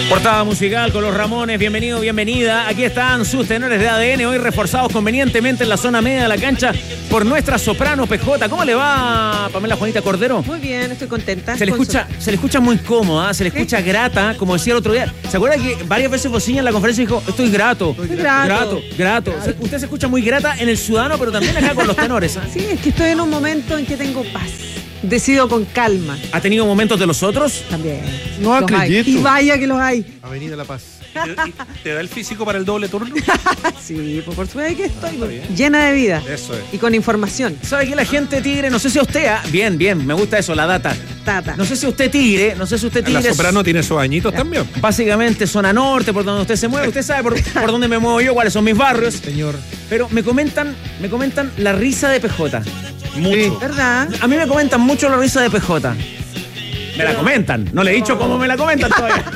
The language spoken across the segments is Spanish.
Portada musical con los Ramones, bienvenido, bienvenida. Aquí están sus tenores de ADN, hoy reforzados convenientemente en la zona media de la cancha por nuestra soprano PJ. ¿Cómo le va, Pamela Juanita Cordero? Muy bien, estoy contenta. Se le escucha muy cómoda, se le escucha grata, como decía el otro día. ¿Se acuerda que varias veces Bocina en la conferencia dijo, estoy grato? Grato. Usted se escucha muy grata en el ciudadano, pero también acá con los tenores. Sí, es que estoy en un momento en que tengo paz. Decido con calma. ¿Ha tenido momentos de los otros? También. No acredito. Y vaya que los hay. Avenida La Paz. ¿Te da el físico para el doble turno? Sí, pues por supuesto que estoy llena de vida. Eso es. Y con información. ¿Sabe qué la gente tigre? No sé si a usted... Bien, me gusta eso, la data. Tata. No sé si usted tigre. La soprano tiene sus añitos también. Básicamente zona norte, por donde usted se mueve. Usted sabe por dónde me muevo yo, cuáles son mis barrios. Señor. Pero me comentan la risa de PJ. Mucho. Sí. ¿Verdad? A mí me comentan mucho la risa de PJ. Me la comentan. No le he dicho cómo me la comentan todavía.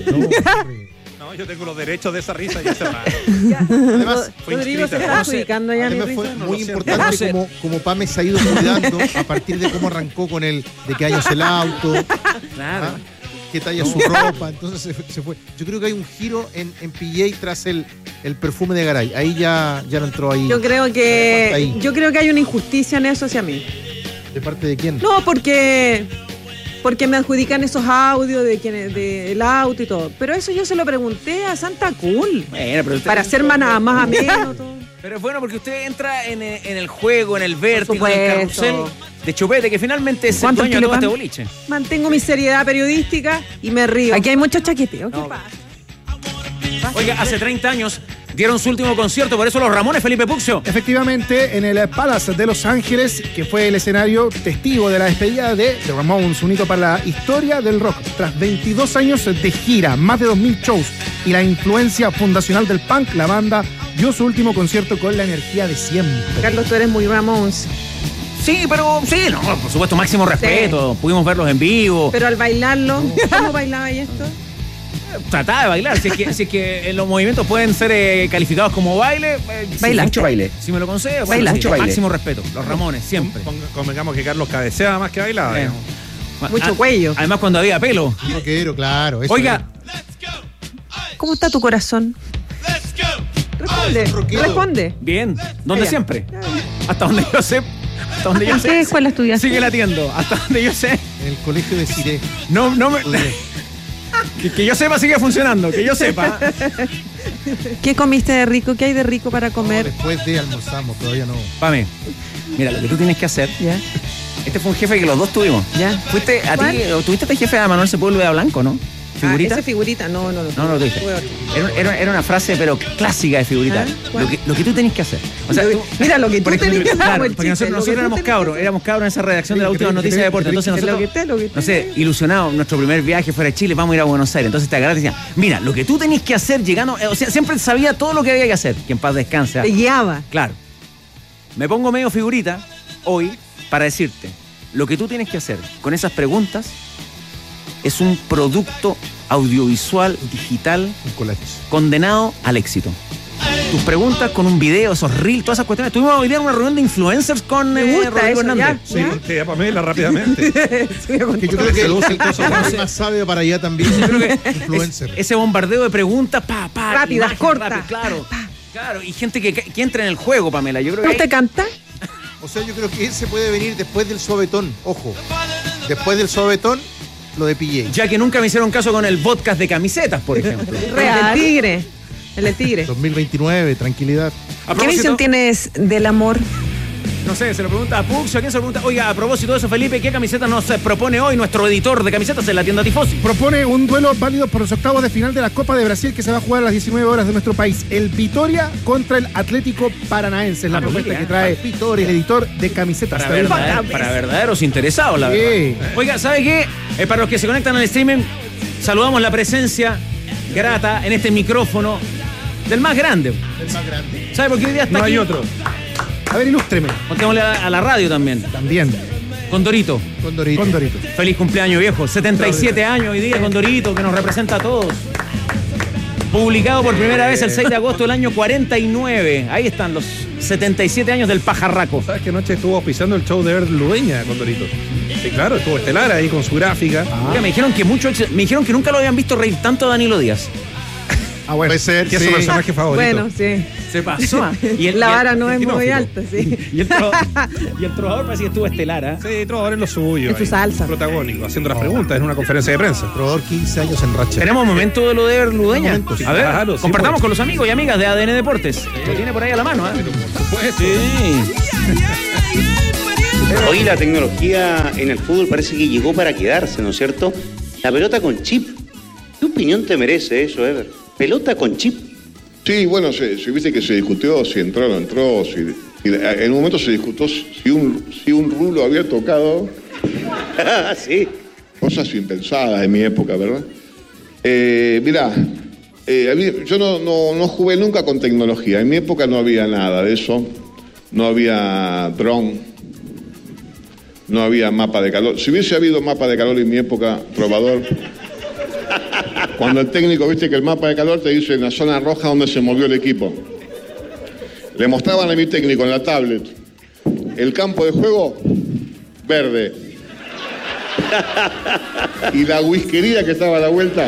No, yo tengo los derechos de esa risa ya cerrada. Además, Rodrigo se está adjudicando ya mi además fue risa. muy importante como Pame se ha ido cuidando a partir de cómo arrancó con el de qué año es el auto, Claro. qué talla su ropa. Entonces se fue. Yo creo que hay un giro en PJ tras el perfume de Garay. Ahí ya no entró ahí. Yo creo que hay una injusticia en eso hacia mí. ¿De parte de quién? No, porque me adjudican esos audios del auto y todo. Pero eso yo se lo pregunté a Santa Cool. Bueno, pero usted- Para ser más ameno todo. Pero es bueno porque usted entra en el juego, en el vértigo, Por en el supuesto. carrusel de Chupete, que finalmente es el ¿Cuánto dueño de todo kilo este pan? boliche. Mantengo mi seriedad periodística y me río. Aquí hay mucho chaqueteo. ¿Qué No. pasa? Oiga, hace 30 años dieron su último concierto, por eso los Ramones, Felipe Puccio. Efectivamente, en el Palace de Los Ángeles, que fue el escenario testigo de la despedida de The Ramones, un hito para la historia del rock. Tras 22 años de gira, más de 2.000 shows y la influencia fundacional del punk, la banda dio su último concierto con la energía de siempre. Carlos, tú eres muy Ramones. Sí, pero sí, no, por supuesto, máximo respeto. Pudimos verlos en vivo. Pero al bailarlo, ¿cómo bailaba y esto? Trataba de bailar. Si es que los movimientos pueden ser calificados como baile, Baila. mucho baile. Si me lo concede, Baila. sí, Mucho baile. Máximo respeto. Los Ramones, siempre. Convengamos que Carlos cabeceaba más que bailaba. Eh. digamos. Mucho cuello. Además, cuando había pelo. Rockero, claro. eso Oiga, ¿Cómo está tu corazón? Responde. bien. ¿Dónde Allá. siempre? Hasta donde yo sé. Hasta donde yo ¿En sé. qué escuela estudiaste? Sigue latiendo. Hasta donde yo sé. en el colegio de Ciré. No me. Estudié. Que yo sepa sigue funcionando. Que yo sepa. ¿Qué comiste de rico? ¿Qué hay de rico para No, comer? después de almorzamos, todavía no. Pame, mira, lo que tú tienes que hacer. Ya. Este fue un jefe que los dos tuvimos. Ya. Fuiste a ¿Cuál? ti, tuviste este jefe a Manuel Sepúlveda Blanco, ¿no? ¿Figurita? Ese figurita, no. No lo tuviste. Tuve otro. Era una frase, pero clásica de Figurita. ¿Ah? ¿Cuál? Lo que tú tenés que hacer. O sea, tú- Mira lo que tú por ejemplo, tenés que hacer. claro, como el porque chiste, nosotros lo que tú éramos tenés que cabros, hacer. en esa redacción de la Sí, última que noticia de deporte. Entonces Lo nosotros, que no sé, ilusionados, nuestro primer viaje fuera de Chile, vamos a ir a Buenos Aires. Entonces te agarras y decían, mira, lo que tú tenés que hacer llegando, o sea, siempre sabía todo lo que había que hacer. Que en paz descanse. Te guiaba. Claro. Me pongo medio figurita hoy para decirte, lo que tú tienes que hacer con esas preguntas es un producto audiovisual, digital, Un collage. condenado al éxito. Tus preguntas con un video, esos reels, todas esas cuestiones. Tuvimos hoy día en una reunión de influencers con Me gusta Rodrigo eso, Hernández. ya. Sí, conté a Pamela rápidamente. Que yo creo que el más sabio para allá también. Influencer. Ese bombardeo de preguntas, Rápidas, imágenes cortas. rápidas, claro. Claro, y gente que entra en el juego, Pamela. Yo creo que ¿Usted canta? O sea, yo creo que ese puede venir después del suavetón. Ojo. Después del suavetón, lo de PJ. ya que nunca me hicieron caso con el podcast de camisetas, por ejemplo. El del tigre. El del tigre. 2029, tranquilidad. A ¿Qué propósito- visión tienes del amor? No sé, se lo pregunta a Puxio, ¿a quién se lo pregunta? Oiga, a propósito de eso, Felipe, ¿qué camiseta nos propone hoy nuestro editor de camisetas en la tienda Tifosi? Propone un duelo válido por los octavos de final de la Copa de Brasil que se va a jugar a las 19 horas de nuestro país. El Vitória contra el Atlético Paranaense. Es la propuesta mira, que trae el editor de camisetas. Para verdaderos interesados, la Sí. verdad. Oiga, ¿sabe qué? Para los que se conectan al streaming, saludamos la presencia grata en este micrófono del más grande. El más grande. ¿Sabe por qué hoy día está No aquí? hay otro. A ver, ilústreme. Contémosle a la radio también. También. Condorito. Condorito. Condorito. Feliz cumpleaños, viejo. 77 años hoy día, Condorito, que nos representa a todos. Publicado por primera vez el 6 de agosto del año 49. Ahí están los 77 años del pajarraco. ¿Sabes que anoche estuvo auspiciando el show de Ever Ludueña, Condorito? Sí, claro, estuvo estelar ahí con su gráfica. Oiga, me dijeron que nunca lo habían visto reír tanto a Danilo Díaz. Bueno. Puede ser, Que es su personaje favorito. Bueno, sí. Se pasó. La vara no es muy Quinófilo. alta, sí. Y el trovador parece que estuvo estelar, ¿ah? Sí, Trovador es lo suyo. Es su ahí, salsa. protagónico, haciendo las preguntas en una conferencia de prensa. Trovador 15 años en racha. Tenemos un momento de lo de Ever Ludueña. Un momento, sí. A ver, Claro, sí, compartamos pues. con los amigos y amigas de ADN Deportes. Lo tiene por ahí a la mano, ¿eh? Por supuesto. Sí. Hoy la tecnología en el fútbol parece que llegó para quedarse, ¿no es cierto? La pelota con chip. ¿Qué opinión te merece eso, Ever? Pelota con chip. Sí, bueno, se viste que se discutió si entró o no entró, en un momento se discutió si un rulo había tocado, Sí. cosas impensadas en mi época, ¿verdad? Mirá, yo no jugué nunca con tecnología, en mi época no había nada de eso, no había dron, no había mapa de calor. Si hubiese habido mapa de calor en mi época, Trovador... Cuando el técnico, viste que el mapa de calor te dice en la zona roja donde se movió el equipo. Le mostraban a mi técnico en la tablet el campo de juego verde. Y la whiskería que estaba a la vuelta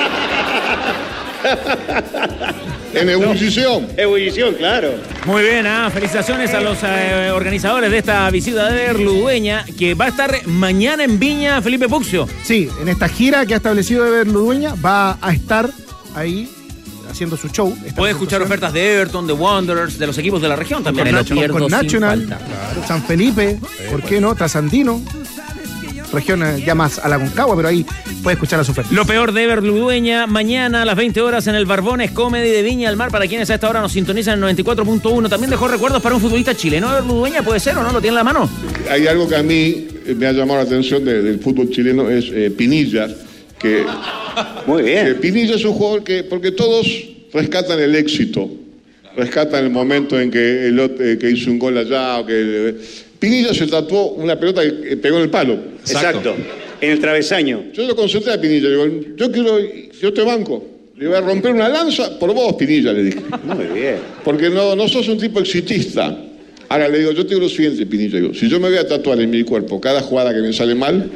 en ebullición. Ebullición, claro. Muy bien, felicitaciones a los organizadores de esta visita de Ever Ludueña, que va a estar mañana en Viña, Felipe Puccio. Sí, en esta gira que ha establecido Ever Ludueña va a estar ahí haciendo su show. Puede escuchar ofertas de Everton, de Wanderers, de los equipos de la región también. Con Nacional, San Felipe, ¿por qué no? Trasandino, región ya más a la Concagua, pero ahí puede escuchar las ofertas. Lo peor de Ever Ludueña, mañana a las 20 horas en el Barbones Comedy de Viña del Mar, para quienes a esta hora nos sintonizan en el 94.1. También dejó recuerdos para un futbolista chileno. Ever Ludueña puede ser o no, lo tiene en la mano. Hay algo que a mí me ha llamado la atención del fútbol chileno, es Pinilla, que... Muy bien. Pinilla es un jugador porque todos rescatan el éxito, rescatan el momento en que que hizo un gol allá, o que Pinilla se tatuó una pelota que pegó en el palo. Exacto. En el travesaño. Yo lo consulté a Pinilla, le digo, yo te banco, le voy a romper una lanza por vos, Pinilla, le dije. Muy bien. Porque no sos un tipo exitista. Ahora le digo, yo te digo lo siguiente, Pinilla, digo, si yo me voy a tatuar en mi cuerpo cada jugada que me sale mal,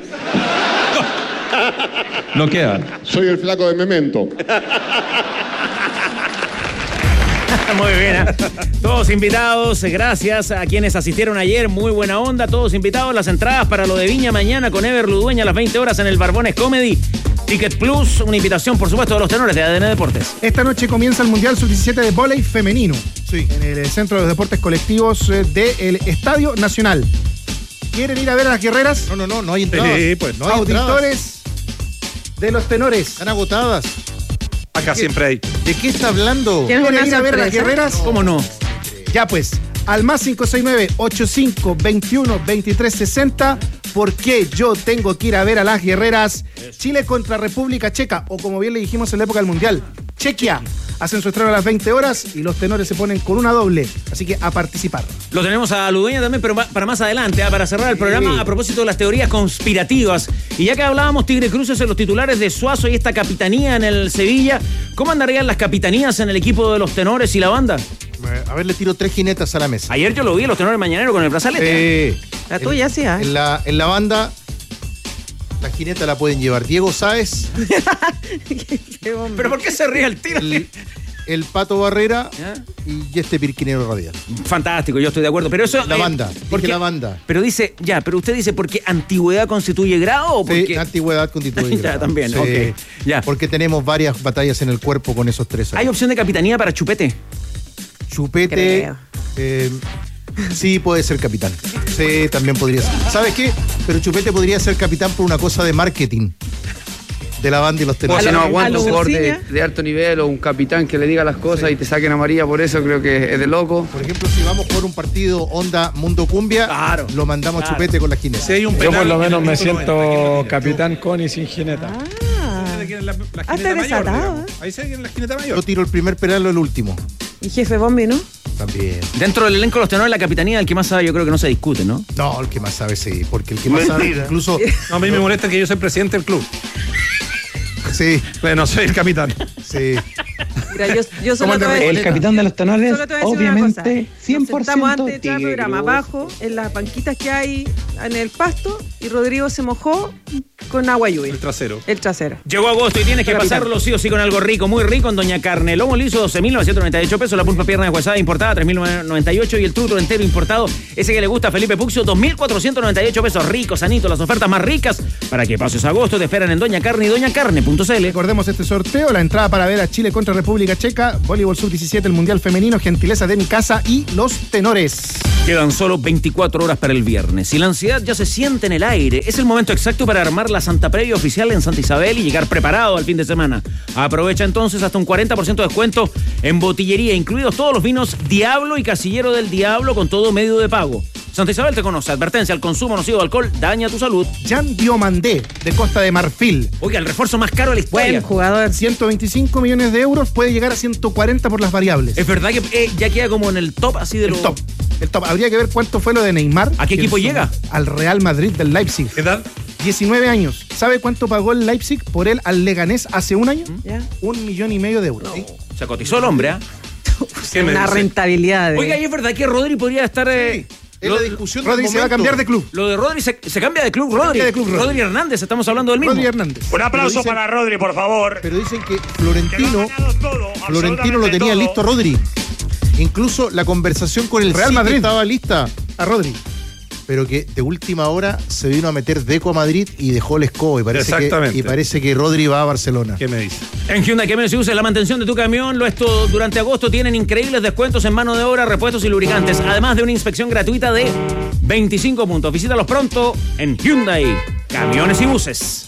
No queda. soy el flaco de Memento. Muy bien, todos invitados, gracias a quienes asistieron ayer, muy buena onda, todos invitados, las entradas para lo de Viña mañana con Ever Ludueña a las 20 horas en el Barbones Comedy, Ticket Plus, una invitación por supuesto de los tenores de ADN Deportes. Esta noche comienza el Mundial Sub-17 de vóley femenino, Sí. en el Centro de los Deportes Colectivos del Estadio Nacional. ¿Quieren ir a ver a las guerreras? No hay entradas. Sí, pues, no hay entradas. Auditores de los tenores. Están agotadas. Acá siempre hay. ¿De qué está hablando? ¿Tienes ¿Quieren una ir a ver a las sorpresa? guerreras? ¿Cómo no? Ya pues, al más 569-85-21-2360. ¿Por qué yo tengo que ir a ver a las guerreras? Chile contra República Checa, o como bien le dijimos en la época del Mundial, Chequia. Hacen su estreno a las 20 horas y los tenores se ponen con una doble. Así que a participar. Lo tenemos a Ludueña también, pero para más adelante, para cerrar el programa, a propósito de las teorías conspirativas. Y ya que hablábamos Tigre Cruces en los titulares de Suazo y esta capitanía en el Sevilla, ¿cómo andarían las capitanías en el equipo de los tenores y la banda? A ver, le tiro 3 jinetas a la mesa. Ayer yo lo vi, los tenores mañaneros con el brazalete. La tuya sí, ¿eh? En la banda, la jineta la pueden llevar Diego Sáez, ¿Pero por qué se ríe el tiro? el Pato Barrera ¿Ya? y este Pirquinero Radial. Fantástico, yo estoy de acuerdo. Pero eso. La banda, porque dije la banda. Pero dice, pero usted dice, ¿porque antigüedad constituye grado o porque.? Sí, antigüedad constituye. Ya, también, ok, ya. Porque tenemos varias batallas en el cuerpo con esos 3 años. ¿Hay opción de capitanía para Chupete? Chupete. Sí, puede ser capitán. Sí, también podría ser. ¿Sabes qué? Pero Chupete podría ser capitán por una cosa de marketing de la banda y los O tenores. si no ¿A aguanta lo un jugador García? de alto nivel o un capitán que le diga las cosas y te saquen amarilla por eso, creo que es de loco. Por ejemplo, si vamos por un partido onda Mundo Cumbia, Claro, lo mandamos a claro. Chupete con la jineta. Si hay un Yo penal, por lo menos me el minuto 90, ¿quién siento lo capitán con y sin jineta. tiene? ¿Quién es la Hasta jineta mayor, desatado, digamos? Ahí se viene la jineta Yo mayor. tiro el primer penal o el último. Y jefe Bombi, ¿no? También. Dentro del elenco de los tenores, la capitanía del que más sabe, yo creo que no se discute, ¿no? No, el que más sabe, sí. Porque el que más sabe, incluso. No, a mí me molesta que yo soy presidente del club. Sí, Pero no soy el capitán. sí. Mira, yo solo te voy a decir, el capitán de los tenores, solo te voy a decir una cosa. obviamente, 100%. Estamos antes de entrar al tigre programa, grueso. abajo, en las banquitas que hay en el pasto, y Rodrigo se mojó con agua lluvia. El trasero. El trasero. Llegó agosto y tienes que Capitán. pasarlo sí o sí con algo rico, muy rico en Doña Carne. Lomo liso, 12.998 pesos. La pulpa pierna deshuesada importada, 3.998. Y el truto entero importado, ese que le gusta a Felipe Puxio, 2.498 pesos. Rico, sanito, las ofertas más ricas. Para que pases agosto, te esperan en Doña Carne y doñacarne.cl. Recordemos este sorteo, la entrada para ver a Chile contra República Checa, Voleibol Sub-17, el Mundial Femenino, gentileza de mi casa y los tenores. Quedan solo 24 horas para el viernes y la ansiedad ya se siente en el aire. Es el momento exacto para armar la Santa Previa oficial en Santa Isabel y llegar preparado al fin de semana. Aprovecha entonces hasta un 40% de descuento en botillería, incluidos todos los vinos Diablo y Casillero del Diablo con todo medio de pago. Santa Isabel te conoce. Advertencia: el consumo nocivo de alcohol daña tu salud. Jan Diomandé, de Costa de Marfil. Oiga, el refuerzo más caro de la historia. Buen jugador. 125 millones de euros, puede llegar a 140 por las variables. Es verdad que ya queda como en el top así de El los... top. El top. Habría que ver cuánto fue lo de Neymar. ¿A qué equipo llega? Al Real Madrid del Leipzig. ¿Qué edad? 19 años. ¿Sabe cuánto pagó el Leipzig por él al Leganés hace un año? ¿Ya? 1,5 millones de euros. ¿Sí? Se cotizó el hombre, ¿ah? ¿Qué me Una dice? rentabilidad. Oiga, y es verdad que Rodri podría estar... Es la discusión del Rodri se va a momento. cambiar de club. Lo de Rodri se cambia de club, Rodri. cambia de club, Rodri. Rodri Hernández, estamos hablando del mismo. Rodri Hernández. Un aplauso Pero dicen- para Rodri, por favor. Pero dicen que Que lo Florentino ha ganado todo, Florentino lo absolutamente tenía todo. listo a Rodri. Incluso la conversación con el Real City Madrid. estaba lista. A Rodri. Pero que de última hora se vino a meter Deco a Madrid y dejó el escobo. Y Exactamente. parece que Rodri va a Barcelona. ¿Qué me dice? En Hyundai, que menos se usa la mantención de tu camión. Durante agosto tienen increíbles descuentos en mano de obra, repuestos y lubricantes. Además de una inspección gratuita de 25 puntos. Visítalos pronto en Hyundai, camiones y buses.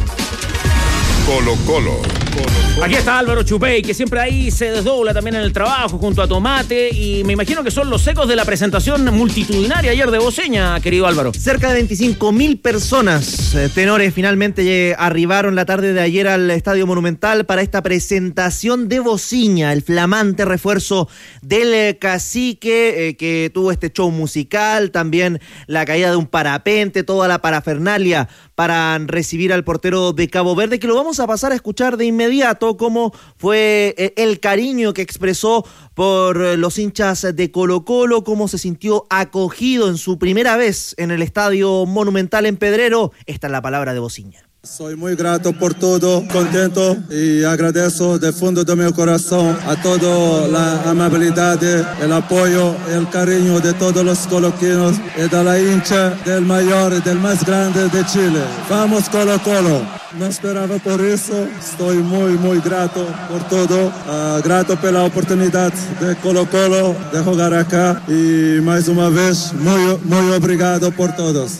Colo Colo. Aquí está Álvaro Chupey, que siempre ahí se desdobla también en el trabajo junto a Tomate. Y me imagino que son los ecos de la presentación multitudinaria ayer de Boceña, querido Álvaro. Cerca de 25.000 personas, tenores, finalmente arribaron la tarde de ayer al Estadio Monumental para esta presentación de Bociña, el flamante refuerzo del Cacique, que tuvo este show musical, también la caída de un parapente, toda la parafernalia para recibir al portero de Cabo Verde, que lo vamos a pasar a escuchar de inmediato cómo fue el cariño que expresó por los hinchas de Colo Colo, cómo se sintió acogido en su primera vez en el Estadio Monumental en Pedrero. Esta es la palabra de Bociña. Soy muy grato por todo, contento y agradezco del fondo de mi corazón a toda la amabilidad, el apoyo, el cariño de todos los coloquinos y de la hincha del mayor, del más grande de Chile. Vamos Colo Colo. No esperaba por eso, estoy muy grato por todo, grato por la oportunidad de Colo Colo de jugar acá y más una vez muy obrigado por todos.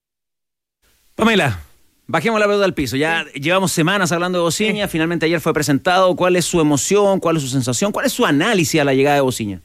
Pamela, bajemos la pelota al piso. Ya llevamos semanas hablando de Bociña. Finalmente ayer fue presentado. ¿Cuál es su emoción? ¿Cuál es su sensación? ¿Cuál es su análisis a la llegada de Bociña?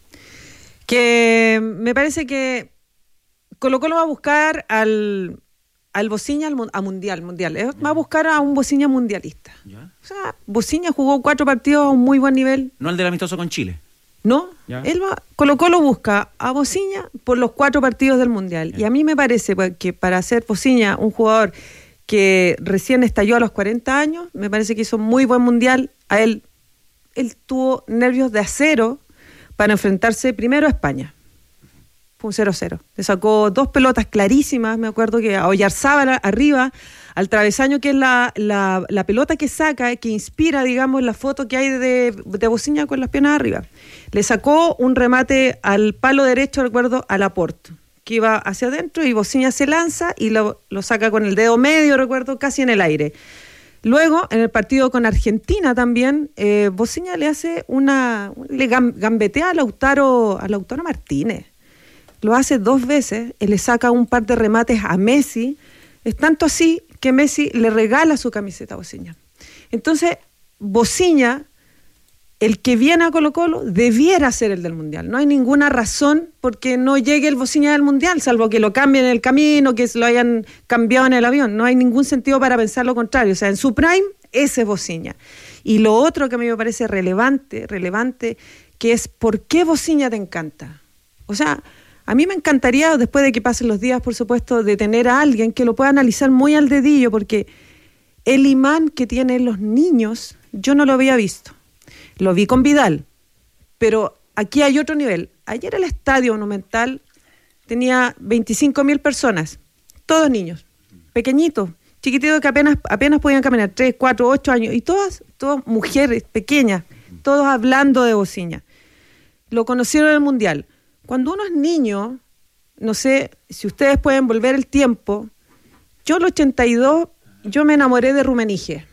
Que me parece que Colo Colo va a buscar al Bociña a mundial. Va a buscar a un Bociña mundialista. ¿Ya? O sea, Bociña jugó 4 partidos a un muy buen nivel. No el del amistoso con Chile. No, ¿Ya? Colo Colo busca a Bociña por los 4 partidos del mundial. ¿Ya? Y a mí me parece que para ser Bociña un jugador que recién estalló a los 40 años, me parece que hizo muy buen mundial. A él tuvo nervios de acero para enfrentarse primero a España. Fue un 0-0. Le sacó 2 pelotas clarísimas, me acuerdo que a Oyarzábal arriba, al travesaño, que es la pelota que saca, que inspira, digamos, la foto que hay de Bociña con las piernas arriba. Le sacó un remate al palo derecho, recuerdo, a Laporte, que iba hacia adentro, y Bociña se lanza y lo saca con el dedo medio, recuerdo, casi en el aire. Luego, en el partido con Argentina también, Bociña le hace le gambetea a Lautaro Martínez. Lo hace 2 veces, le saca un par de remates a Messi. Es tanto así que Messi le regala su camiseta a Bociña. Entonces, Bociña, el que viene a Colo Colo, debiera ser el del Mundial. No hay ninguna razón porque no llegue el Bociña del Mundial, salvo que lo cambien en el camino, que lo hayan cambiado en el avión. No hay ningún sentido para pensar lo contrario. O sea, en su prime, ese es Bociña. Y lo otro que a mí me parece relevante, que es ¿por qué Bociña te encanta? O sea, a mí me encantaría, después de que pasen los días, por supuesto, de tener a alguien que lo pueda analizar muy al dedillo, porque el imán que tienen los niños, yo no lo había visto. Lo vi con Vidal. Pero aquí hay otro nivel. Ayer el Estadio Monumental tenía 25.000 personas, todos niños, pequeñitos, chiquititos que apenas podían caminar, 3, 4, 8 años, y todas mujeres pequeñas, todos hablando de Bociña. Lo conocieron en el Mundial. Cuando uno es niño, no sé si ustedes pueden volver el tiempo, yo en el 82, yo me enamoré de Rummenigge.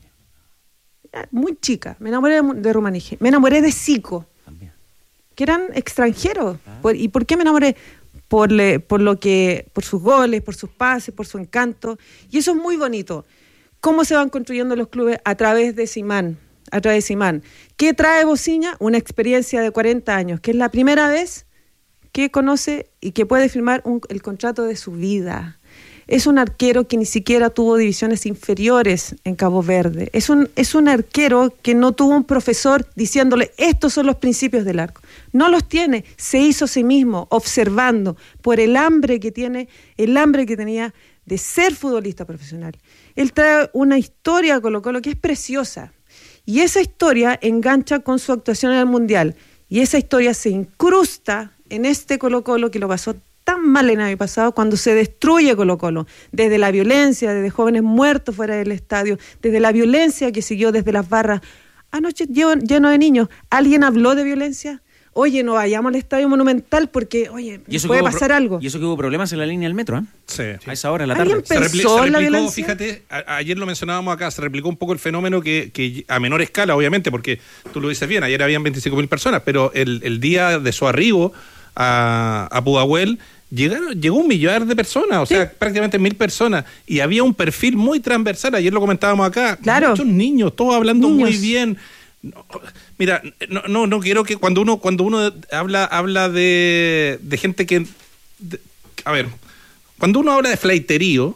Muy chica, me enamoré de Rummenigge. Me enamoré de Zico, que eran extranjeros. ¿Y por qué me enamoré? Por sus goles, por sus pases, por su encanto. Y eso es muy bonito. ¿Cómo se van construyendo los clubes? A través de ese imán. ¿Qué trae Bociña? Una experiencia de 40 años, que es la primera vez que conoce y que puede firmar el contrato de su vida. Es un arquero que ni siquiera tuvo divisiones inferiores en Cabo Verde. Es un arquero que no tuvo un profesor diciéndole, estos son los principios del arco. No los tiene, se hizo a sí mismo, observando, por el hambre que tenía de ser futbolista profesional. Él trae una historia a Colo-Colo que es preciosa. Y esa historia engancha con su actuación en el Mundial. Y esa historia se incrusta en este Colo-Colo que lo pasó tan mal el año pasado, cuando se destruye Colo-Colo, desde la violencia, desde jóvenes muertos fuera del estadio, desde la violencia que siguió desde las barras. Anoche lleno de niños. ¿Alguien habló de violencia? Oye, no vayamos al Estadio Monumental porque, puede pasar algo. Y eso que hubo problemas en la línea del metro, ¿eh? Sí. A esa hora de la tarde. ¿Alguien pensó en la violencia? Fíjate, ayer lo mencionábamos acá, se replicó un poco el fenómeno que a menor escala, obviamente, porque tú lo dices bien, ayer habían 25.000 personas, pero el día de su arribo a Pudahuel llegó 1 millar de personas, o sea, prácticamente 1.000 personas, y había un perfil muy transversal, ayer lo comentábamos acá, muchos niños, todos hablando muy bien. Mira, no quiero que cuando uno habla de gente que a ver, cuando uno habla de flaiterío,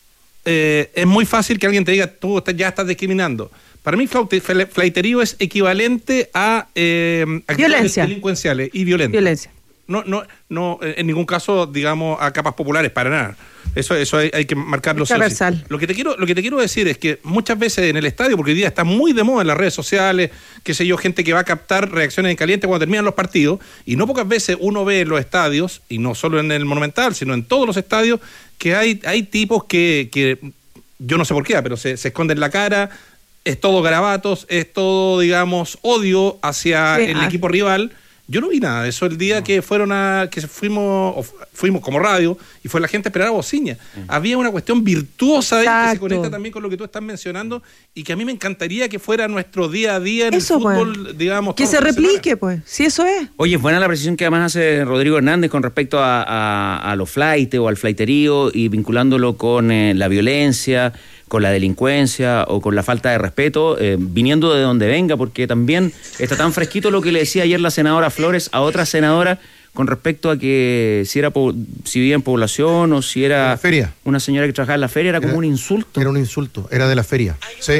es muy fácil que alguien te diga, tú ya estás discriminando. Para mí flaiterío es equivalente a violencia, delincuenciales y violencia. No, en ningún caso, digamos, a capas populares, para nada. Eso hay que marcarlo. Lo que te quiero decir es que muchas veces en el estadio, porque hoy día está muy de moda en las redes sociales, qué sé yo, gente que va a captar reacciones en caliente cuando terminan los partidos, y no pocas veces uno ve en los estadios, y no solo en el Monumental, sino en todos los estadios, que hay tipos que yo no sé por qué, pero se esconden la cara, es todo garabatos, es todo, digamos, odio hacia el equipo rival. Yo no vi nada de eso el día que fuimos como radio y fue la gente a esperar a Bociña. Había una cuestión virtuosa ahí que se conecta también con lo que tú estás mencionando y que a mí me encantaría que fuera nuestro día a día en el fútbol, digamos. Que se replique, pues, si eso es. Oye, es buena la precisión que además hace Rodrigo Hernández con respecto a los flaites o al flaiterío y vinculándolo con la violencia, con la delincuencia o con la falta de respeto, viniendo de donde venga, porque también está tan fresquito lo que le decía ayer la senadora Flores a otra senadora con respecto a que si vivía en población o si era feria. Una señora que trabajaba en la feria, era como un insulto. Era un insulto, era de la feria. Sí.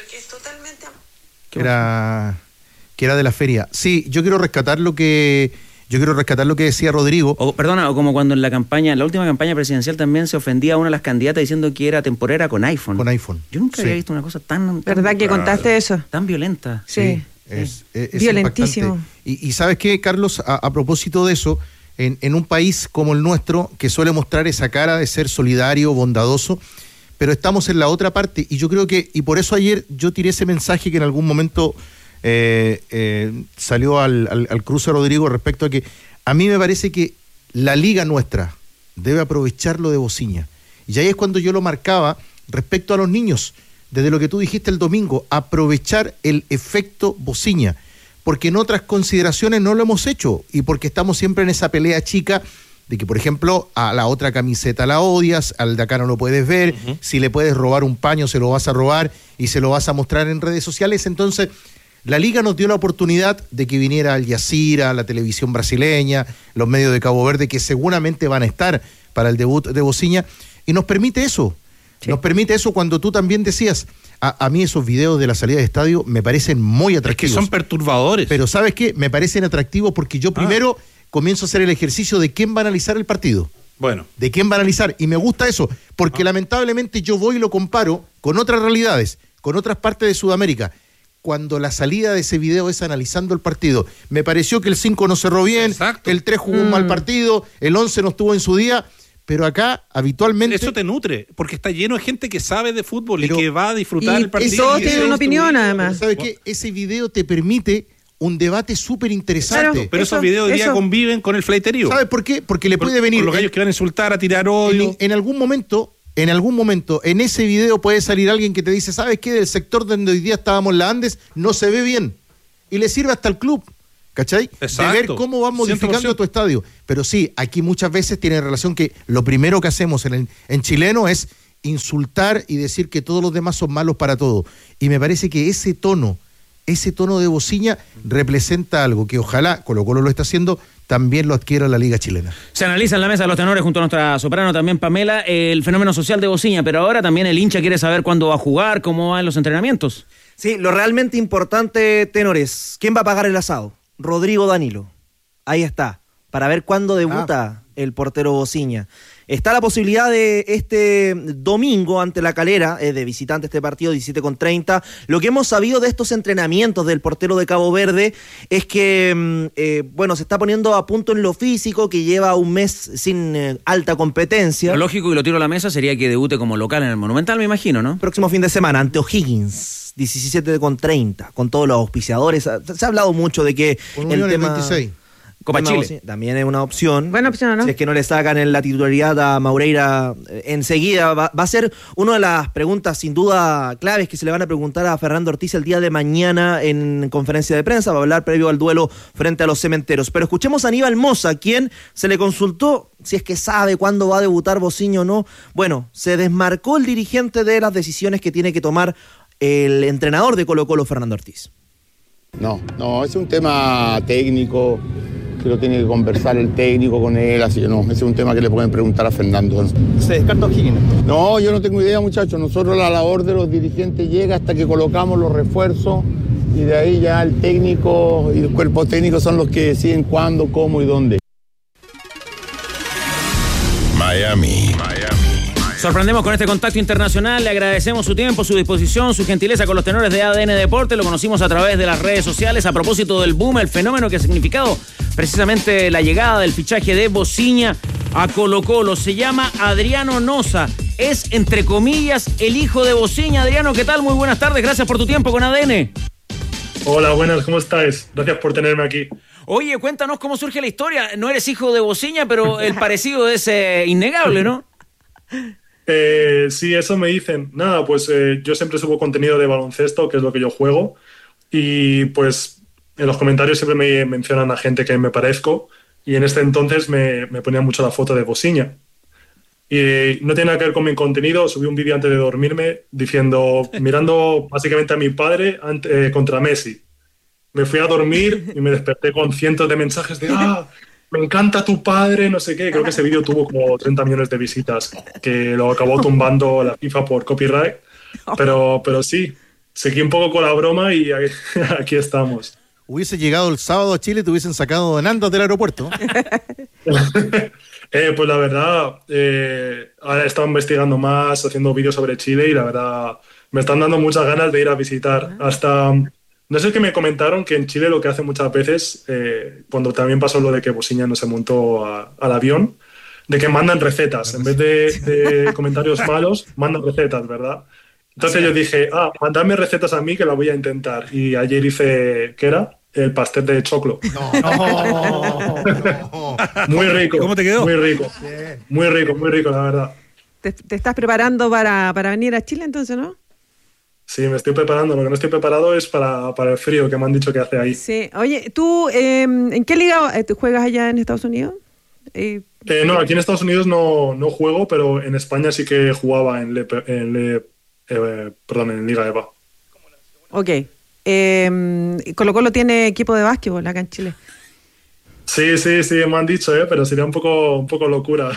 Que era de la feria. Sí, yo quiero rescatar lo que decía Rodrigo. O como cuando en la última campaña presidencial también se ofendía a una de las candidatas diciendo que era temporera con iPhone. Yo nunca había visto una cosa tan ¿verdad que contaste eso? Tan violenta. Sí. Es violentísimo. Y ¿sabes qué, Carlos? A propósito de eso, en un país como el nuestro, que suele mostrar esa cara de ser solidario, bondadoso, pero estamos en la otra parte, y yo creo que, y por eso ayer yo tiré ese mensaje que en algún momento salió al cruce Rodrigo respecto a que a mí me parece que la liga nuestra debe aprovechar lo de Bociña, y ahí es cuando yo lo marcaba respecto a los niños, desde lo que tú dijiste el domingo, aprovechar el efecto Bociña, porque en otras consideraciones no lo hemos hecho, y porque estamos siempre en esa pelea chica de que, por ejemplo, a la otra camiseta la odias, al de acá no lo puedes ver, si le puedes robar un paño se lo vas a robar y se lo vas a mostrar en redes sociales. Entonces la Liga nos dio la oportunidad de que viniera Al Jazeera, la televisión brasileña, los medios de Cabo Verde, que seguramente van a estar para el debut de Bociña, y nos permite eso. Sí. Nos permite eso cuando tú también decías, a mí esos videos de la salida de estadio me parecen muy atractivos. Es que son perturbadores. Pero ¿sabes qué? Me parecen atractivos porque yo primero comienzo a hacer el ejercicio de quién va a analizar el partido. Bueno. De quién va a analizar. Y me gusta eso, porque lamentablemente yo voy y lo comparo con otras realidades, con otras partes de Sudamérica. cuando la salida de ese video es analizando el partido. Me pareció que el 5 no cerró bien, exacto, el 3 jugó un mal partido, el 11 no estuvo en su día, pero acá habitualmente... Eso te nutre, porque está lleno de gente que sabe de fútbol y que va a disfrutar el partido. Y todos tienen una opinión, además. ¿Sabes qué? Ese video te permite un debate súper interesante. Claro, pero esos videos hoy día conviven con el fleiterío. ¿Sabes por qué? Porque le puede venir... Con los gallos que van a insultar, a tirar odio. En algún momento, en ese video puede salir alguien que te dice, ¿sabes qué? Del sector donde hoy día estábamos la Andes, no se ve bien. Y le sirve hasta el club, ¿cachai? Exacto. De ver cómo van modificando 100%. Tu estadio. Pero sí, aquí muchas veces tiene relación que lo primero que hacemos en chileno es insultar y decir que todos los demás son malos para todo. Y me parece que ese tono de bociña representa algo que ojalá Colo-Colo lo está haciendo, también lo adquiera la Liga Chilena. Se analiza en la mesa de los tenores junto a nuestra soprano también Pamela el fenómeno social de bociña, pero ahora también el hincha quiere saber cuándo va a jugar, cómo van los entrenamientos. Sí, lo realmente importante, tenores, ¿quién va a pagar el asado? Rodrigo Danilo. Ahí está, para ver cuándo debuta el portero bociña. Está la posibilidad de este domingo ante La Calera, de visitante este partido, 17:30. Lo que hemos sabido de estos entrenamientos del portero de Cabo Verde es que, se está poniendo a punto en lo físico, que lleva un mes sin alta competencia. Lo lógico, y lo tiro a la mesa, sería que debute como local en el Monumental, me imagino, ¿no? Próximo fin de semana, ante O'Higgins, 17:30, con todos los auspiciadores. Se ha hablado mucho de que con el tema... 26. Copa Chile también es una opción. Buena opción, ¿no? Si es que no le sacan en la titularidad a Maureira enseguida, va a ser una de las preguntas sin duda claves que se le van a preguntar a Fernando Ortiz el día de mañana en conferencia de prensa. Va a hablar previo al duelo frente a los Cementeros. Pero escuchemos a Aníbal Mosa, quien se le consultó si es que sabe cuándo va a debutar bociña o no. Bueno, se desmarcó el dirigente de las decisiones que tiene que tomar el entrenador de Colo-Colo, Fernando Ortiz. No, es un tema técnico que lo tiene que conversar el técnico con él, así que no, ese es un tema que le pueden preguntar a Fernando. ¿Se descarta O'Higgins? No, yo no tengo idea, muchachos. Nosotros la labor de los dirigentes llega hasta que colocamos los refuerzos y de ahí ya el técnico y el cuerpo técnico son los que deciden cuándo, cómo y dónde. Miami. Sorprendemos con este contacto internacional, le agradecemos su tiempo, su disposición, su gentileza con los tenores de ADN Deporte, lo conocimos a través de las redes sociales a propósito del boom, el fenómeno que ha significado precisamente la llegada del fichaje de bociña a Colo-Colo. Se llama Adriano Nosa, es entre comillas el hijo de bociña. Adriano, ¿qué tal? Muy buenas tardes, gracias por tu tiempo con ADN. Hola, buenas, ¿cómo estáis? Gracias por tenerme aquí. Oye, cuéntanos cómo surge la historia. No eres hijo de bociña, pero el parecido es innegable, ¿no? Sí, eso me dicen. Nada, pues yo siempre subo contenido de baloncesto, que es lo que yo juego, y pues en los comentarios siempre me mencionan a gente que me parezco, y en este entonces me ponía mucho la foto de bociña. Y no tiene nada que ver con mi contenido, subí un vídeo antes de dormirme diciendo, mirando básicamente a mi padre contra Messi. Me fui a dormir y me desperté con cientos de mensajes de me encanta tu padre, no sé qué. Creo que ese vídeo tuvo como 30 millones de visitas, que lo acabó tumbando la FIFA por copyright. Pero sí, seguí un poco con la broma y aquí estamos. Hubiese llegado el sábado a Chile, te hubiesen sacado en andas del aeropuerto. Pues la verdad, ahora he estado investigando más, haciendo vídeos sobre Chile y la verdad me están dando muchas ganas de ir a visitar. Hasta... No sé, que me comentaron que en Chile lo que hacen muchas veces, cuando también pasó lo de que bociña no se montó al avión, de que mandan recetas. En vez de comentarios malos, mandan recetas, ¿verdad? Entonces yo dije, mandadme recetas a mí que la voy a intentar. Y ayer hice, ¿qué era? El pastel de choclo. No. Muy rico. ¿Cómo te quedó? Muy rico. Muy rico, la verdad. ¿Te estás preparando para venir a Chile entonces, no? Sí, me estoy preparando. Lo que no estoy preparado es para el frío que me han dicho que hace ahí. Sí. Oye, ¿tú ¿en qué liga juegas allá en Estados Unidos? No, aquí en Estados Unidos no juego, pero en España sí que jugaba en Liga EVA. Ok. Colo-Colo tiene equipo de básquetbol acá en Chile. Sí, me han dicho, pero sería un poco locura.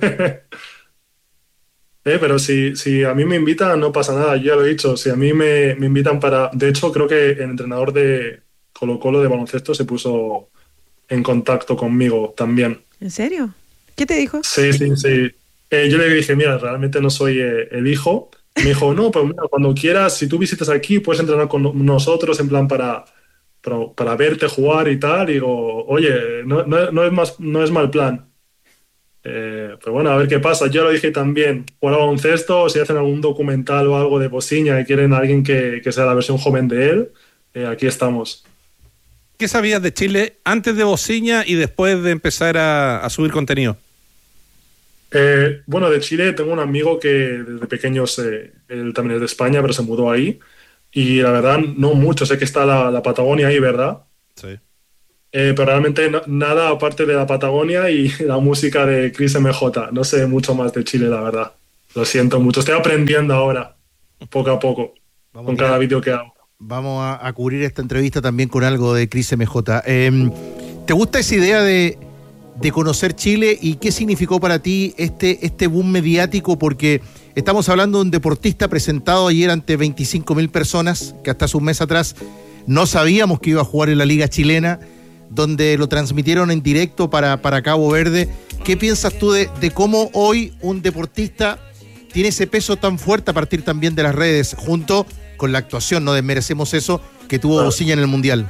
Pero si a mí me invitan, no pasa nada, yo ya lo he dicho. Si a mí me invitan para... De hecho, creo que el entrenador de Colo-Colo de baloncesto se puso en contacto conmigo también. ¿En serio? ¿Qué te dijo? Sí. Yo le dije, mira, realmente no soy el hijo, Me dijo, no, pues mira, cuando quieras, si tú visitas aquí, puedes entrenar con nosotros en plan para verte jugar y tal. Y digo, oye, no es mal plan. Pero bueno, a ver qué pasa. Yo lo dije también, jugar a baloncesto, si hacen algún documental o algo de Bosiña y quieren a alguien que sea la versión joven de él, aquí estamos. ¿Qué sabías de Chile antes de Bosiña y después de empezar a subir contenido? Bueno, de Chile tengo un amigo que desde pequeños, él también es de España, pero se mudó ahí. Y la verdad, no mucho. Sé que está la Patagonia ahí, ¿verdad? Sí. Pero realmente nada aparte de la Patagonia y la música de Chris MJ. No sé mucho más de Chile, la verdad. Lo siento mucho. Estoy aprendiendo ahora, poco a poco, con cada vídeo que hago. Vamos a cubrir esta entrevista también con algo de Chris MJ. ¿Te gusta esa idea de conocer Chile y qué significó para ti este boom mediático? Porque estamos hablando de un deportista presentado ayer ante 25.000 personas, que hasta hace un mes atrás no sabíamos que iba a jugar en la Liga Chilena, donde lo transmitieron en directo para Cabo Verde. ¿Qué piensas tú de cómo hoy un deportista tiene ese peso tan fuerte a partir también de las redes, junto con la actuación, no desmerecemos eso, que tuvo Bosiña en el Mundial?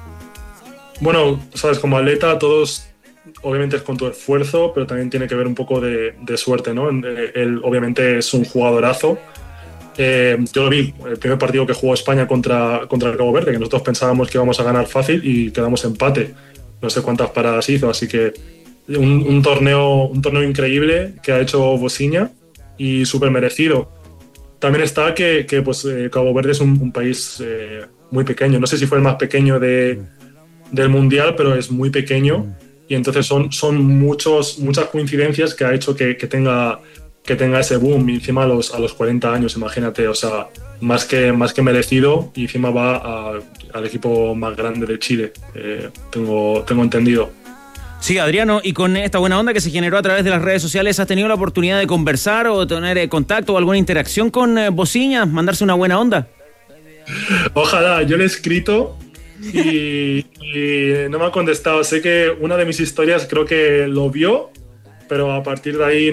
Bueno, sabes, como atleta todos, obviamente es con tu esfuerzo, pero también tiene que ver un poco de suerte, ¿no? Él obviamente es un jugadorazo. Yo lo vi, el primer partido que jugó España contra el Cabo Verde, que nosotros pensábamos que íbamos a ganar fácil y quedamos empate. No sé cuántas paradas hizo, así que un torneo increíble que ha hecho Bosiña y súper merecido. También está que Cabo Verde es un país muy pequeño. No sé si fue el más pequeño del Mundial, pero es muy pequeño. Y entonces son muchas coincidencias que ha hecho que tenga ese boom. Y encima a los 40 años, imagínate, o sea, más que merecido. Y encima va al equipo más grande de Chile, tengo entendido. Sí, Adriano, y con esta buena onda que se generó a través de las redes sociales, ¿has tenido la oportunidad de conversar o tener contacto o alguna interacción con Bosiña? ¿Mandarse una buena onda? Ojalá, yo le he escrito y no me ha contestado. Sé que una de mis historias creo que lo vio, pero a partir de ahí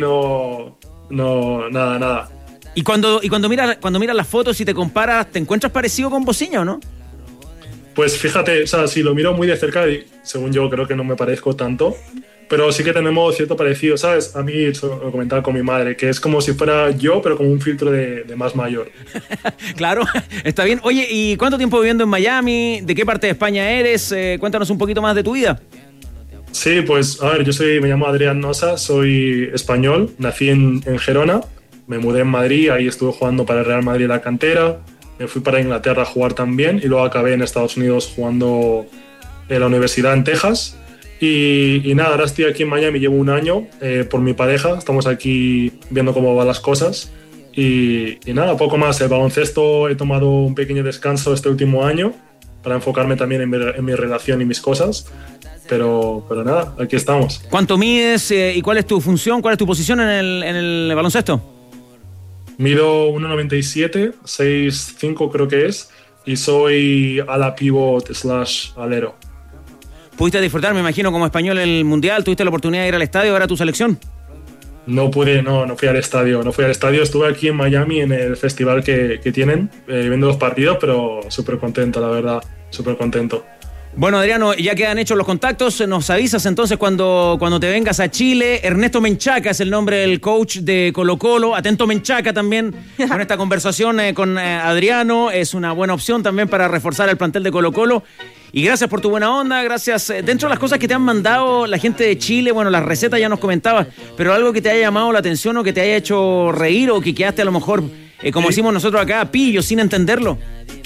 nada. ¿Y cuando miras las fotos y te comparas, te encuentras parecido con Bosiña o no? Pues fíjate, o sea, si lo miro muy de cerca, según yo creo que no me parezco tanto, pero sí que tenemos cierto parecido, ¿sabes? A mí lo comentaba con mi madre, que es como si fuera yo, pero con un filtro de más mayor. Claro, está bien. Oye, ¿y cuánto tiempo viviendo en Miami? ¿De qué parte de España eres? Cuéntanos un poquito más de tu vida. Sí, pues, a ver, me llamo Adrián Nosa, soy español, nací en Gerona, me mudé en Madrid, ahí estuve jugando para el Real Madrid en la cantera. Me fui para Inglaterra a jugar también y luego acabé en Estados Unidos jugando en la universidad en Texas. Y nada, ahora estoy aquí en Miami, llevo un año por mi pareja, estamos aquí viendo cómo van las cosas. Y nada, poco más. El baloncesto he tomado un pequeño descanso este último año para enfocarme también en mi relación y mis cosas. Pero nada, aquí estamos. ¿Cuánto mides y cuál es tu función, cuál es tu posición en el baloncesto? Mido 1,97, 6'5" creo que es, y soy ala pivot / alero. ¿Pudiste disfrutar, me imagino, como español el Mundial? ¿Tuviste la oportunidad de ir al estadio a ver a tu selección? No pude, no fui al estadio. Estuve aquí en Miami en el festival que tienen, viendo los partidos, pero súper contento, la verdad, súper contento. Bueno, Adriano, ya quedan hechos los contactos, nos avisas entonces cuando te vengas a Chile. Ernesto Menchaca es el nombre del coach de Colo-Colo. Atento Menchaca también con esta conversación con Adriano. Es una buena opción también para reforzar el plantel de Colo-Colo. Y gracias por tu buena onda, gracias. Dentro de las cosas que te han mandado la gente de Chile, bueno, las recetas ya nos comentabas, pero algo que te haya llamado la atención o que te haya hecho reír o que quedaste a lo mejor, como decimos nosotros acá, pillo, sin entenderlo.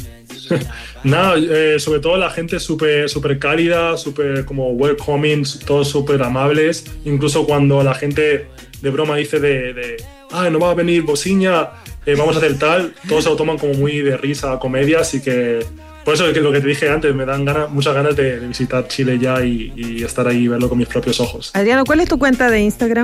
Nada, sobre todo la gente súper cálida, súper como welcoming, todos súper amables. Incluso cuando la gente de broma dice no va a venir Bosiña, vamos a hacer tal, todos se lo toman como muy de risa, comedia, así que por eso es lo que te dije antes, me dan muchas ganas de visitar Chile ya y estar ahí y verlo con mis propios ojos. Adriano, ¿cuál es tu cuenta de Instagram?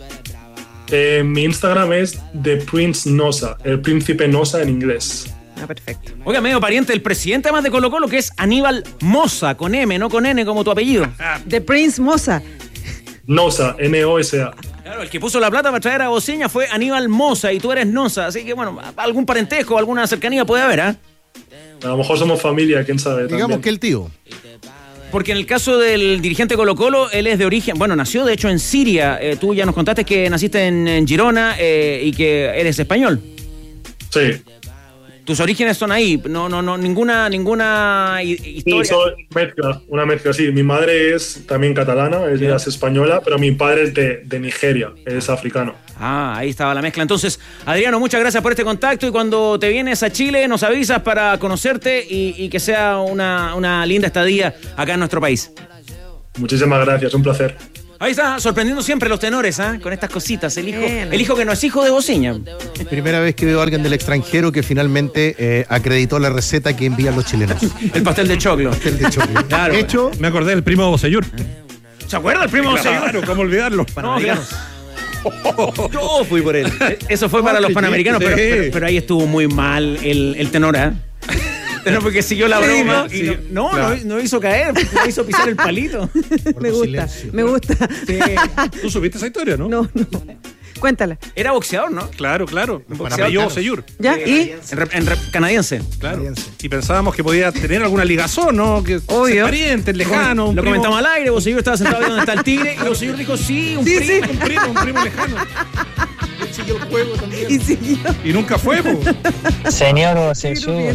Mi Instagram es The Prince Nosa, el príncipe Nosa en inglés. Perfecto. Oiga, medio pariente del presidente además de Colo-Colo, que es Aníbal Mosa, con M, no con N como tu apellido. The Prince Mosa. Nosa, Nosa. Claro, el que puso la plata para traer a Bociña fue Aníbal Mosa y tú eres Nosa, así que bueno, algún parentesco, alguna cercanía puede haber, ¿ah? A lo mejor somos familia, quién sabe. Digamos también. que el tío. Porque en el caso del dirigente Colo-Colo, él es de origen, bueno, nació de hecho en Siria. Tú ya nos contaste que naciste en Girona y que eres español. Sí. Tus orígenes son ahí, no, ninguna historia. Sí, una mezcla, sí. Mi madre es también catalana, ella es española, pero mi padre es de Nigeria, es africano. Ah, ahí estaba la mezcla. Entonces, Adriano, muchas gracias por este contacto y cuando te vienes a Chile nos avisas para conocerte y que sea una linda estadía acá en nuestro país. Muchísimas gracias, un placer. Ahí está, sorprendiendo siempre los tenores, con estas cositas. El hijo que no es hijo de Bociña. Primera vez que veo a alguien del extranjero que finalmente acreditó la receta que envían los chilenos. El pastel de choclo. Claro. Hecho, me acordé del primo Bocellur. ¿Se acuerda del primo Bocellur? Claro, ¿cómo olvidarlo? Panamericanos. Yo fui por él. Eso fue para los panamericanos, pero ahí estuvo muy mal el tenor, No, porque siguió la broma. Sí, y no hizo caer, no hizo pisar el palito. Me gusta. Sí. ¿Tú supiste esa historia, no? No. Cuéntala. Era boxeador, ¿no? Claro. Boxeador Bocellur. ¿Ya? ¿Y? En canadiense. Claro. Y pensábamos que podía tener alguna ligazón, ¿no? Que obvio. Pariente, lejano. Lo comentamos al aire, Bocellur estaba sentado ahí donde está el tigre y Bocellur dijo, sí, un primo lejano. Siguió el juego también. Y siguió. Y nunca fue, po. Señor Bocellur.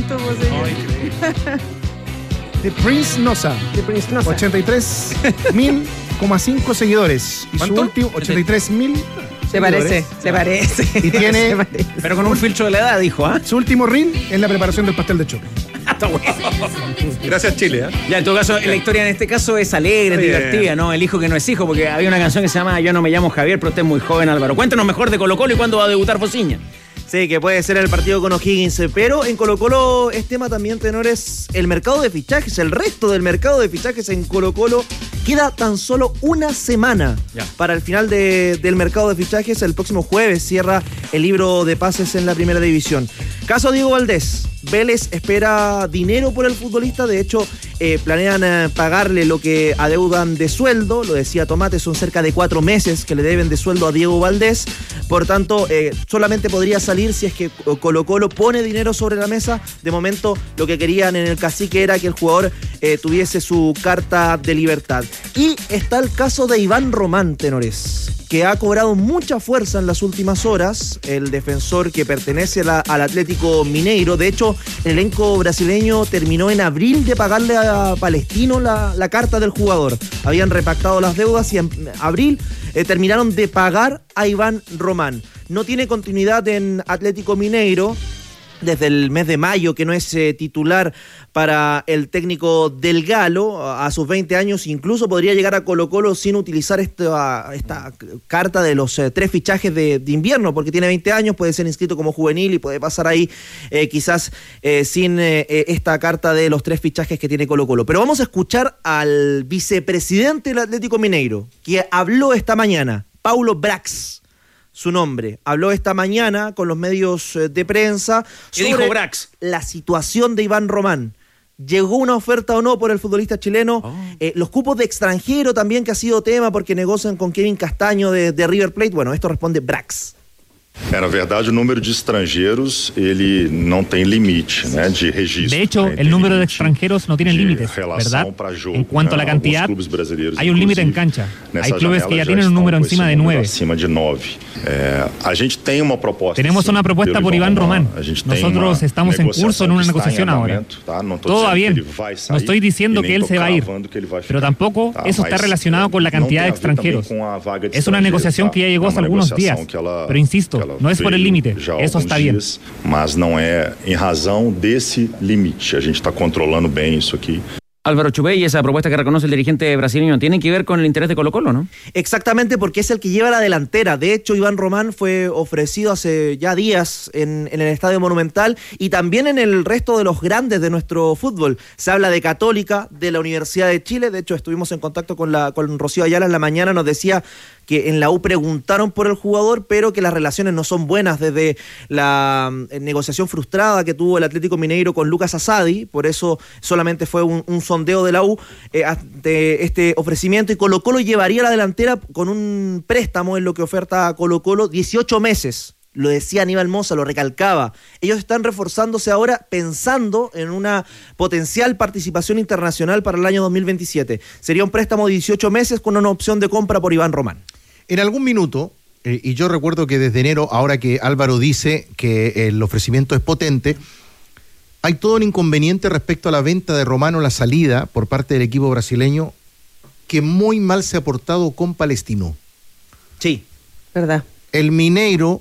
The Prince Nosa. 83.000,5 seguidores. Y su último, 83.000. Se parece. Y tiene. Pero con un filtro de la edad, dijo, Su último reel es la preparación del pastel de chocolate. Está bueno. Gracias, Chile. Ya, en todo caso, la historia en este caso es alegre, es divertida, ¿no? El hijo que no es hijo, porque había una canción que se llama Yo no me llamo Javier, pero usted es muy joven, Álvaro. Cuéntanos mejor de Colo-Colo y cuándo va a debutar Bociña. Sí, que puede ser el partido con O'Higgins, pero en Colo-Colo es tema también, tenores, el mercado de fichajes, el resto del mercado de fichajes en Colo-Colo. Queda tan solo una semana para el final del mercado de fichajes. El próximo jueves cierra el libro de pases en la primera división. Caso Diego Valdés, Vélez espera dinero por el futbolista. De hecho, planean pagarle lo que adeudan de sueldo. Lo decía Tomate, son cerca de 4 meses que le deben de sueldo a Diego Valdés. Por tanto, solamente podría salir si es que Colo-Colo pone dinero sobre la mesa. De momento, lo que querían en el cacique era que el jugador tuviese su carta de libertad. Y está el caso de Iván Román, tenores, que ha cobrado mucha fuerza en las últimas horas. El defensor que pertenece al Atlético Mineiro. De hecho, el elenco brasileño terminó en abril de pagarle a Palestino la carta del jugador. Habían repactado las deudas y en abril terminaron de pagar a Iván Román. No tiene continuidad en Atlético Mineiro desde el mes de mayo, que no es titular para el técnico del Galo. A sus 20 años incluso podría llegar a Colo-Colo sin utilizar esta carta de los 3 fichajes de invierno, porque tiene 20 años, puede ser inscrito como juvenil y puede pasar ahí quizás sin esta carta de los 3 fichajes que tiene Colo-Colo. Pero vamos a escuchar al vicepresidente del Atlético Mineiro, que habló esta mañana, Paulo Brax. Su nombre. Habló esta mañana con los medios de prensa sobre la situación de Iván Román. ¿Llegó una oferta o no por el futbolista chileno? Los cupos de extranjero también, que ha sido tema porque negocian con Kevin Castaño de River Plate. Bueno, esto responde Brax. Na verdade, o número de estrangeiros ele não tem limite, né, de registro. De hecho, el número de extranjeros no tiene límites, ¿verdad? En cuanto a la cantidad, hay un límite en cancha. Hay clubes que ya tienen un número encima de 9. Tenemos una propuesta por Iván Román. Nosotros estamos en curso en una negociación ahora. Todo va bien. No estoy diciendo que él se va a ir, pero tampoco eso está relacionado con la cantidad de extranjeros. Es una negociación que ya llegó hace algunos días, pero insisto, no es por el límite, eso está bien. Mas não é em razão desse limite. A gente está controlando bem isso aqui. Álvaro Chupey, esa propuesta que reconoce el dirigente brasileño tiene que ver con el interés de Colo-Colo, ¿no? Exactamente, porque es el que lleva la delantera. De hecho, Iván Román fue ofrecido hace ya días en el Estadio Monumental y también en el resto de los grandes de nuestro fútbol. Se habla de Católica, de la Universidad de Chile. De hecho, estuvimos en contacto con Rocío Ayala en la mañana. Nos decía que en la U preguntaron por el jugador, pero que las relaciones no son buenas desde la negociación frustrada que tuvo el Atlético Mineiro con Lucas Asadi. Por eso solamente fue un sondeo sondeo de la U ante este ofrecimiento, y Colo-Colo llevaría la delantera con un préstamo en lo que oferta Colo-Colo, 18 meses. Lo decía Aníbal Mosa, lo recalcaba. Ellos están reforzándose ahora pensando en una potencial participación internacional para el año 2027. Sería un préstamo de 18 meses con una opción de compra por Iván Román. En algún minuto, y yo recuerdo que desde enero, ahora que Álvaro dice que el ofrecimiento es potente, hay todo un inconveniente respecto a la venta de Román o la salida por parte del equipo brasileño, que muy mal se ha portado con Palestino. Sí. ¿Verdad? El Mineiro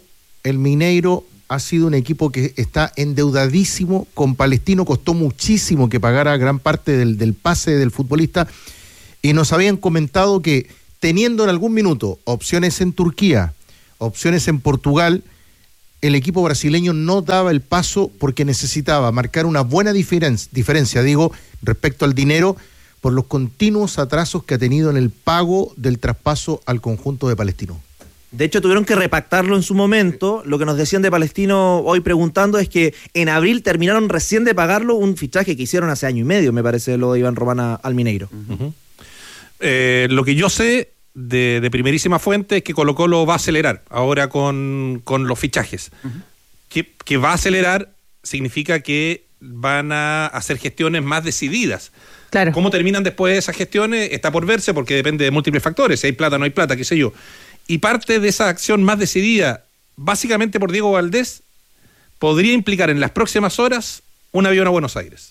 ha sido un equipo que está endeudadísimo con Palestino, costó muchísimo que pagara gran parte del pase del futbolista, y nos habían comentado que teniendo en algún minuto opciones en Turquía, opciones en Portugal, el equipo brasileño no daba el paso porque necesitaba marcar una buena diferencia, respecto al dinero, por los continuos atrasos que ha tenido en el pago del traspaso al conjunto de Palestino. De hecho, tuvieron que repactarlo en su momento. Lo que nos decían de Palestino hoy preguntando es que en abril terminaron recién de pagarlo, un fichaje que hicieron hace año y medio, me parece, lo de Iván Román al Mineiro. Uh-huh. Lo que yo sé de primerísima fuente es que Colo-Colo va a acelerar ahora con los fichajes. Uh-huh. Que va a acelerar significa que van a hacer gestiones más decididas. Claro. ¿Cómo terminan después esas gestiones? Está por verse, porque depende de múltiples factores. Si hay plata, no hay plata, qué sé yo. Y parte de esa acción más decidida, básicamente por Diego Valdés, podría implicar en las próximas horas un avión a Buenos Aires.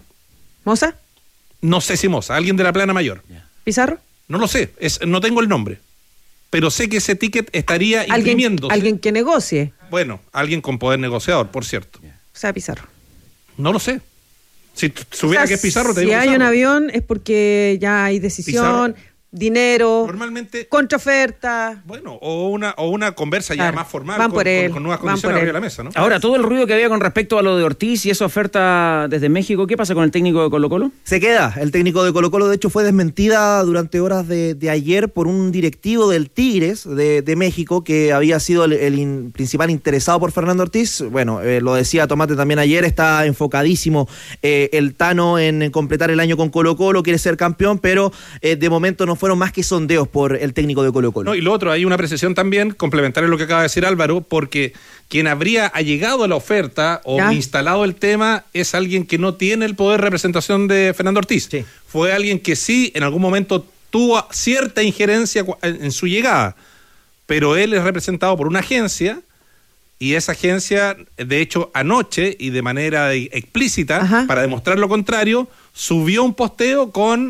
¿Moza? No sé si Moza, alguien de la plana mayor. ¿Pizarro? No lo sé, no tengo el nombre. Pero sé que ese ticket estaría imprimiéndose. ¿Alguien que negocie? Bueno, alguien con poder negociador, por cierto. O sea, Pizarro. No lo sé. Si supiera que es Pizarro, te digo Si hay Pizarro. Un avión es porque ya hay decisión... Pizarro. Dinero, normalmente contraoferta. Bueno, o una conversa ya más formal van por él, con nuevas condiciones arriba de la mesa, ¿no? Ahora, todo el ruido que había con respecto a lo de Ortiz y esa oferta desde México, ¿qué pasa con el técnico de Colo-Colo? Se queda. El técnico de Colo-Colo, de hecho, fue desmentida durante horas de ayer por un directivo del Tigres de México, que había sido el principal interesado por Fernando Ortiz. Bueno, lo decía Tomate también ayer, está enfocadísimo el Tano en completar el año con Colo-Colo, quiere ser campeón, pero de momento no fueron más que sondeos por el técnico de Colo-Colo. No, y lo otro, hay una precisión también, complementaria a lo que acaba de decir Álvaro, porque quien habría allegado a la oferta o instalado el tema es alguien que no tiene el poder de representación de Fernando Ortiz. Sí. Fue alguien que sí, en algún momento tuvo cierta injerencia en su llegada, pero él es representado por una agencia, y esa agencia, de hecho, anoche y de manera explícita, para demostrar lo contrario, subió un posteo con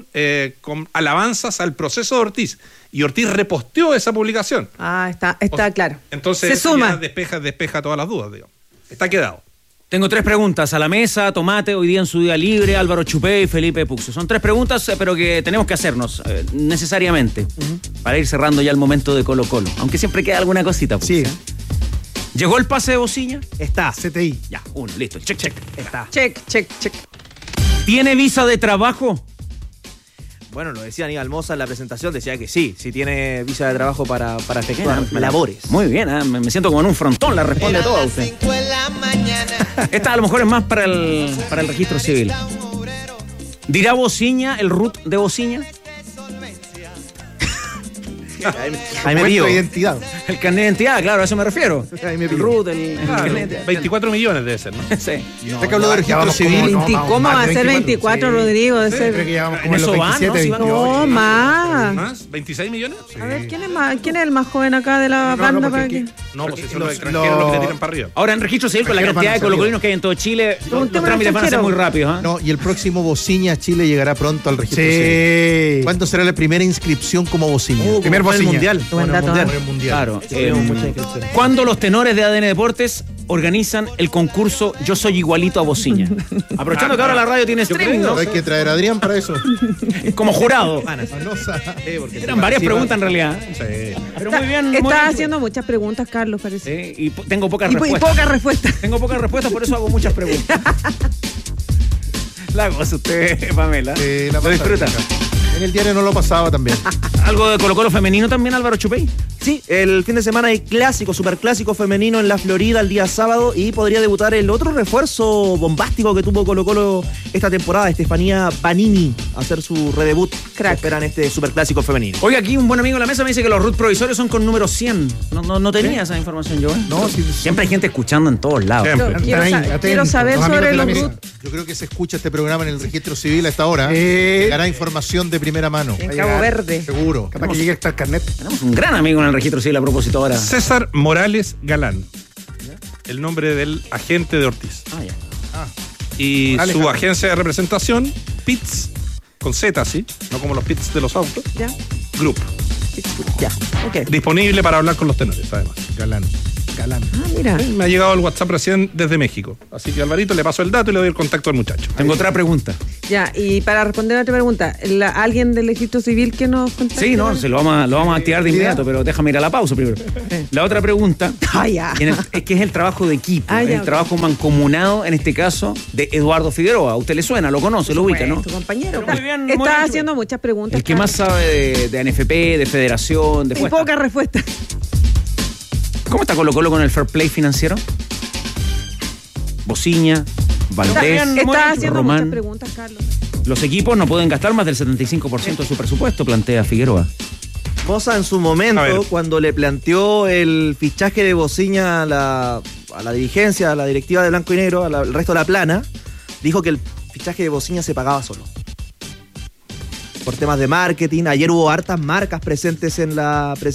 alabanzas al proceso de Ortiz, y Ortiz reposteó esa publicación. Está claro. Entonces se suma. Ya despeja todas las dudas, digamos. Está quedado. Tengo 3 preguntas a la mesa. Tomate, hoy día en su día libre, Álvaro Chupé y Felipe Puxo. Son 3 preguntas, pero que tenemos que hacernos necesariamente, para ir cerrando ya el momento de Colo-Colo. Aunque siempre queda alguna cosita. Puxo, sí. ¿Llegó el pase de Bociña? Está, CTI. Ya, 1, listo. Check. Está. Check. ¿Tiene visa de trabajo? Bueno, lo decía Aníbal Mosa en la presentación, decía que sí tiene visa de trabajo para efectuar labores. Muy bien, me siento como en un frontón, la responde toda usted. Esta a lo mejor es más para el registro civil. ¿Dirá Bociña el RUT de Bociña? Ahí me pillo. Identidad. El carnet de identidad, claro, a eso me refiero. Ahí me el pillo. RUT, el carnet de 24 millones debe ser, ¿no? Sí. Usted que habló de registro civil. ¿Cómo va a ser 24, Rodrigo? De ser... Creo que llevamos En como en los eso van, 27, ¿no? Si van- 28. No, más. ¿Más? ¿26 millones? A ver, ¿quién es el más joven acá de la banda? Para que... No, pues si son los extranjeros los que tiran para arriba. Ahora en registro civil, con la cantidad de colocolinos que hay en todo Chile, los trámites van a ser muy rápidos. No, y el próximo Bociña Chile llegará pronto al registro Sí. civil. ¿Cuándo será la primera inscripción como Bociña? Primer Fue el Bociña. mundial. Buen dato, ¿eh? Claro. Tuvimos muchas inscripciones. ¿Cuándo los tenores de ADN Deportes organizan el concurso Yo Soy Igualito a Bociña? Aprovechando que ahora la radio tiene streaming, ¿no? Hay que traer a Adrián para eso. Como jurado. Eran varias preguntas en realidad. Sí. Pero muy bien. muy Estás bien. haciendo muchas preguntas, Carlos, parece. Sí, y tengo pocas Y respuestas. pocas respuestas. Tengo pocas respuestas, por eso hago muchas preguntas. La goza usted, Pamela. La ¿Lo disfruta? En el diario no lo pasaba también. ¿Algo de Colo-Colo femenino también, Álvaro Chupey? Sí, el fin de semana hay clásico, superclásico femenino en la Florida el día sábado y podría debutar el otro refuerzo bombástico que tuvo Colo-Colo esta temporada, Estefanía Banini, a hacer su redebut. Crack. Esperan este superclásico femenino. Oye, aquí un buen amigo de la mesa me dice que los root provisorios son con número 100. No tenía esa información yo, ¿eh? No, sí, siempre hay gente escuchando en todos lados. Quiero saber sobre los root. Yo creo que se escucha este programa en el registro civil a esta hora. Llegará información de primera mano. En Cabo Verde. Seguro. Capaz que llegue hasta el carnet. Tenemos un gran amigo en el registro civil a propósito ahora. César Morales Galán. El nombre del agente de Ortiz. Y Morales su Galán. Agencia de representación, PITS, con Z, ¿sí? No como los PITS de los autos. Ya. Group. Ya, ok. Disponible para hablar con los tenores, además. Galán. Mira. Me ha llegado el WhatsApp recién desde México. Así que Alvarito le paso el dato y le doy el contacto al muchacho. Tengo otra pregunta. Ya, y para responder a otra pregunta, ¿alguien del registro civil que nos contacte? Sí, no, se lo vamos a activar de inmediato, pero déjame ir a la pausa primero. La otra pregunta es que es el trabajo de equipo, el trabajo mancomunado, en este caso, de Eduardo Figueroa. A usted le suena, lo conoce, lo ubica, ¿no? Su compañero. Está haciendo muchas preguntas. El que más sabe de ANFP, de federación, de... Y poca respuesta. ¿Cómo está Colo-Colo con el fair play financiero? Bociña, Valdés, está haciendo Román. Muchas preguntas, Carlos. Los equipos no pueden gastar más del 75% de su presupuesto, plantea Figueroa. Moza en su momento, cuando le planteó el fichaje de Bociña a la dirigencia, a la directiva de Blanco y Negro, al resto de la plana, dijo que el fichaje de Bociña se pagaba solo. Por temas de marketing. Ayer hubo hartas marcas presentes en la